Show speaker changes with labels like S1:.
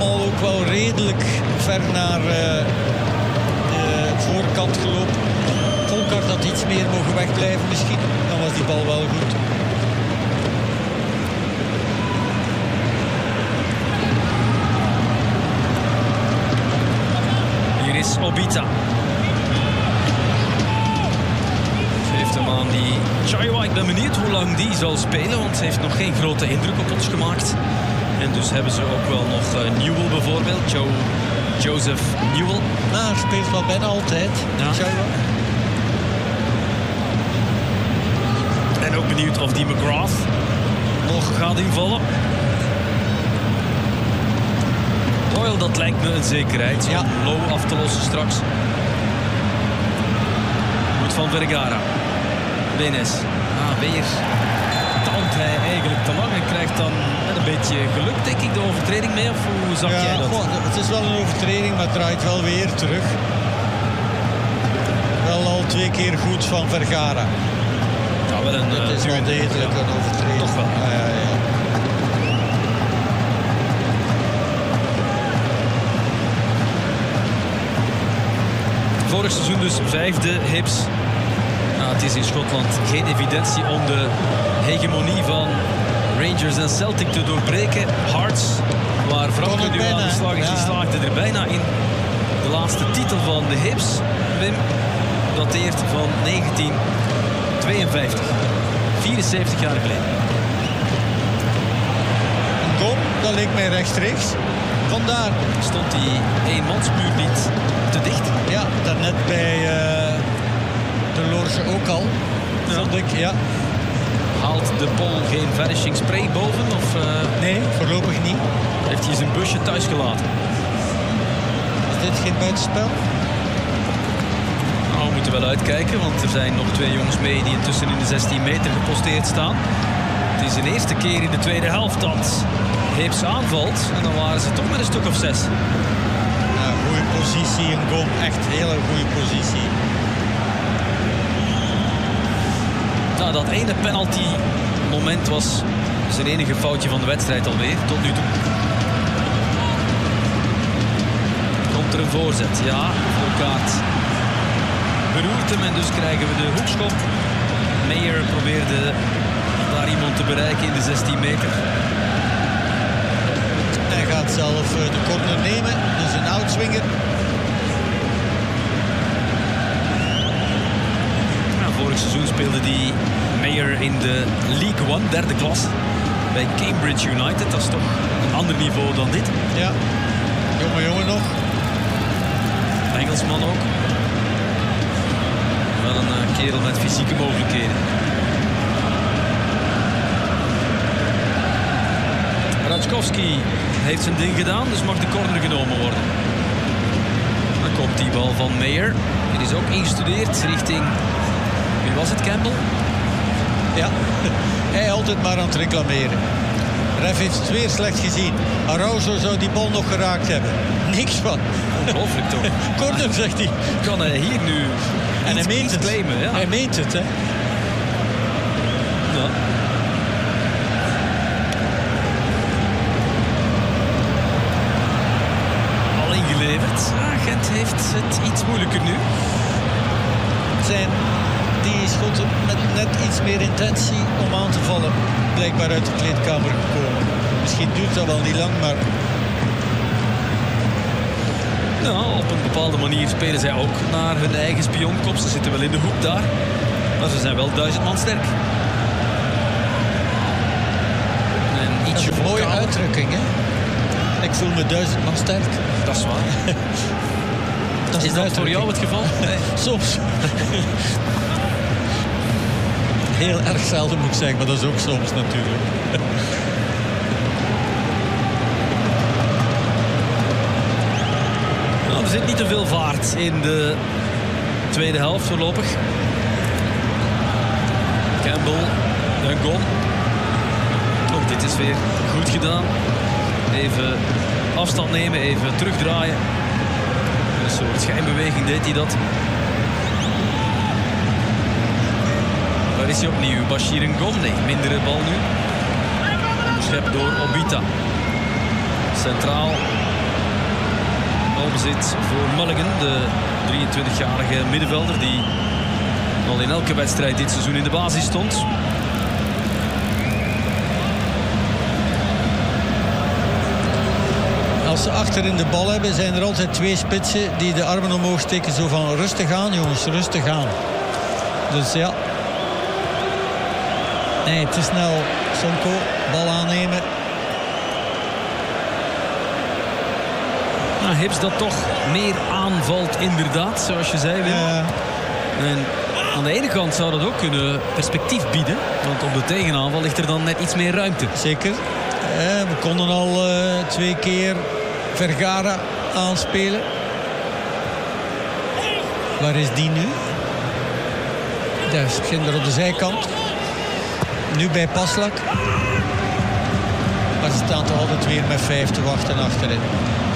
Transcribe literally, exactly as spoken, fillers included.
S1: allemaal ook wel redelijk ver naar uh, de voorkant gelopen. Volkart had iets meer mogen wegblijven misschien. Dan was die bal wel goed.
S2: Hier is Obita. Ze heeft hem aan die Chaiwa. Ik ben benieuwd hoe lang die zal spelen, want ze heeft nog geen grote indruk op ons gemaakt. En dus hebben ze ook wel nog uh, Newell bijvoorbeeld. Joe, Joseph Newell.
S1: Nou, hij speelt wel bijna altijd.
S2: Ja.
S1: Chaiwa.
S2: En ook benieuwd of die McGrath nog gaat invallen. Doyle, dat lijkt me een zekerheid. Zo'n
S1: Ja.
S2: low af te lossen straks. Goed van Vergara. Benes. Ah, weer tankt hij eigenlijk te lang. Hij krijgt dan met een beetje geluk, denk ik, de overtreding mee. Of hoe zag
S1: Ja,
S2: jij dat?
S1: goh, het is wel een overtreding, maar het draait wel weer terug. Wel al twee keer goed van Vergara.
S2: Ja, wel een,
S1: Het
S2: uh,
S1: is wel
S2: duwende,
S1: degelijk
S2: ja.
S1: een overtreding.
S2: Toch wel.
S1: Ja, ja, ja.
S2: Vorig seizoen dus vijfde Hibs. Nou, het is in Schotland geen evidentie om de hegemonie van Rangers en Celtic te doorbreken. Hearts, waar Frank
S1: het
S2: nu
S1: bijna,
S2: aan de slag is,
S1: ja.
S2: die slaagde er bijna in. De laatste titel van de Hibs, Wim, dateert van negentien tweeënvijftig. vierenzeventig jaar geleden.
S1: Een goal, dat leek mij rechtstreeks. Vandaar.
S2: Stond die eenmansmuur niet te dicht?
S1: Ja, daarnet bij uh, de Lorge ook al.
S2: Ja.
S1: Vond ik, ja.
S2: Haalt de Pol geen vanishing spray boven? Of uh,
S1: Nee, voorlopig niet.
S2: heeft hij zijn busje thuis gelaten?
S1: Is dit geen buitenspel?
S2: Nou, we moeten wel uitkijken, want er zijn nog twee jongens mee die intussen in de zestien meter geposteerd staan. Het is de eerste keer in de tweede helft dat Hibs aanvalt. En dan waren ze toch met een stuk of zes.
S1: Ja, goede positie, een goal. Echt een hele goede positie.
S2: Nou, dat ene penalty moment was zijn enige foutje van de wedstrijd alweer, tot nu toe. Komt er een voorzet, ja, Volkaart beroert hem en dus krijgen we de hoekschop. Meijer probeerde daar iemand te bereiken in de zestien meter.
S1: Hij gaat zelf uh, de corner nemen, dus een outswinger.
S2: Nou, vorig seizoen speelde die Meijer in de League One, derde klas, bij Cambridge United. Dat is toch een ander niveau dan dit.
S1: Ja, jonge jongen nog.
S2: Engelsman ook. Wel een uh, kerel met fysieke mogelijkheden. Raczkowski heeft zijn ding gedaan, dus mag de corner genomen worden. Dan komt die bal van Meijer. Die is ook ingestudeerd richting... Wie was het, Campbell?
S1: Ja, hij altijd maar aan het reclameren. Ref heeft het weer slecht gezien. Araujo zou die bal nog geraakt hebben. Niks van.
S2: Ongelooflijk toch?
S1: Corner, zegt hij.
S2: Kan hij hier nu
S1: En hij meent het.
S2: claimen? Ja.
S1: Hij meent het, hè.
S2: Ja. Al ingeleverd. Ah, Gent heeft het iets moeilijker nu.
S1: Zijn die schoten met net iets meer intentie om aan te vallen. Blijkbaar uit de kleedkamer gekomen. Misschien duurt dat wel niet lang, maar...
S2: Nou, op een bepaalde manier spelen zij ook naar hun eigen spionkop. Ze zitten wel in de hoek daar. Maar ze zijn wel duizend man sterk. En
S1: Dat
S2: ietsje
S1: is een mooie
S2: vocaler.
S1: uitdrukking, hè. Ik voel me duizend man sterk.
S2: Dat is waar.
S1: Dat
S2: Is
S1: een
S2: dat voor
S1: uitdrukking.
S2: jou het geval? Nee.
S1: Soms. Heel erg zelden moet ik zeggen, maar dat is ook soms natuurlijk.
S2: Nou, er zit niet te veel vaart in de tweede helft voorlopig. Campbell, Dungon. Oh, dit is weer goed gedaan. Even afstand nemen, even terugdraaien. Een soort schijnbeweging deed hij dat. Waar is hij opnieuw? Bashir Ngom? Nee, mindere bal nu. Onderschept door Obita. Centraal balbezit voor Mulligan, de drieëntwintigjarige middenvelder die al in elke wedstrijd dit seizoen in de basis stond.
S1: Als ze achterin de bal hebben, zijn er altijd twee spitsen die de armen omhoog steken. Zo van rustig aan, jongens, rustig aan. Dus ja. Nee, te snel. Sonko, bal aannemen.
S2: Nou, Hibs dat toch meer aanvalt inderdaad, zoals je zei, Wim.
S1: Ja.
S2: En aan de ene kant zou dat ook kunnen perspectief bieden. Want op de tegenaanval ligt er dan net iets meer ruimte.
S1: Zeker. Eh, we konden al uh, twee keer Vergara aanspelen. Waar is die nu? Daar is Ginder op de zijkant. Nu bij Paslak. Maar ze staan toch altijd weer met vijf te wachten achterin.